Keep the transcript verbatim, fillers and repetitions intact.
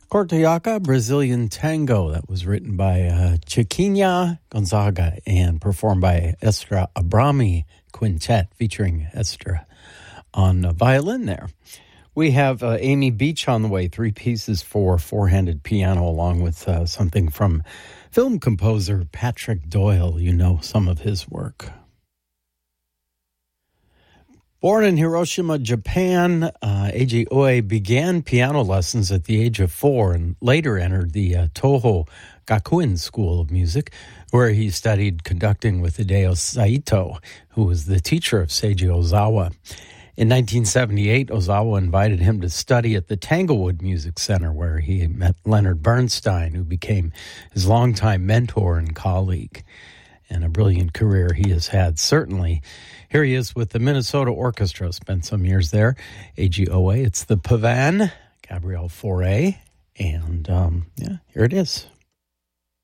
Corteaca, Brazilian Tango, that was written by uh, Chiquinha Gonzaga and performed by Esther Abrami Quintet, featuring Esther on uh, violin there. We have uh, Amy Beach on the way, three pieces for four-handed piano, along with uh, something from film composer Patrick Doyle. You know some of his work. Born in Hiroshima, Japan, uh, Eiji Oe began piano lessons at the age of four and later entered the uh, Toho Gakuen School of Music, where he studied conducting with Hideo Saito, who was the teacher of Seiji Ozawa. In nineteen seventy-eight, Ozawa invited him to study at the Tanglewood Music Center, where he met Leonard Bernstein, who became his longtime mentor and colleague. And a brilliant career he has had, certainly. Here he is with the Minnesota Orchestra, spent some years there. Eiji Oe, it's the Pavan, Gabriel Fauré, and um, yeah, here it is.